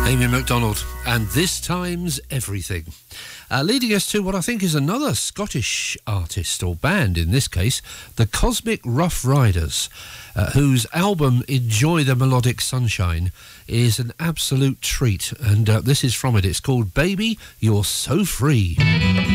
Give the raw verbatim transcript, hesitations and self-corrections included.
Amy MacDonald, and This Time's Everything. Uh, leading us to what I think is another Scottish artist, or band in this case, the Cosmic Rough Riders, uh, whose album Enjoy the Melodic Sunshine is an absolute treat, and uh, this is from it. It's called Baby, You're So Free.